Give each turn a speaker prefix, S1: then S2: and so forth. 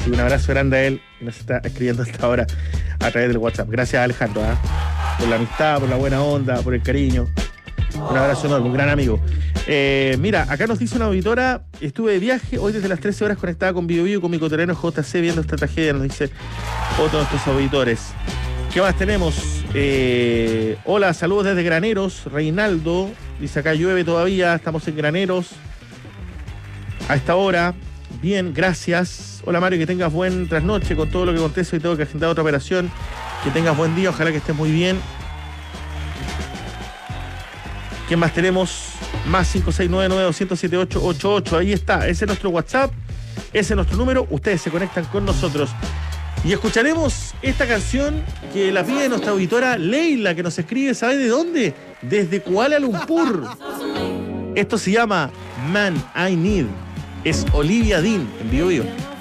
S1: Así que un abrazo grande a él, que nos está escribiendo hasta ahora a través del WhatsApp. Gracias, Alejandro, por la amistad, por la buena onda, por el cariño. Un abrazo enorme, un gran amigo. Mira, acá nos dice una auditora, estuve de viaje hoy desde las 13 horas conectada con Bio Bio, con mi coterreno JC, viendo esta tragedia, nos dice otro de nuestros auditores. ¿Qué más tenemos? Hola, saludos desde Graneros, Reinaldo, dice acá llueve todavía, estamos en Graneros a esta hora. Bien, gracias. Hola Mario, que tengas buen trasnoche con todo lo que acontece. Hoy tengo que agendar otra operación. Que tengas buen día, ojalá que estés muy bien. ¿Quién más tenemos? Más 569-900-7888. Ahí está, ese es nuestro WhatsApp, ese es nuestro número. Ustedes se conectan con nosotros. Y escucharemos esta canción que la pide nuestra auditora Leila, que nos escribe, ¿sabe de dónde? Desde Kuala Lumpur. Esto se llama Man I Need. Es Olivia Dean en Bio Bio.